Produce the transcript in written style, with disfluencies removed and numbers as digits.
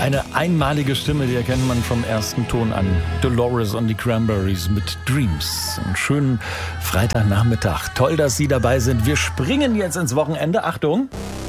Eine einmalige Stimme, die erkennt man vom ersten Ton an. Dolores und die Cranberries mit Dreams. Einen schönen Freitagnachmittag. Toll, dass Sie dabei sind. Wir springen jetzt ins Wochenende. Achtung!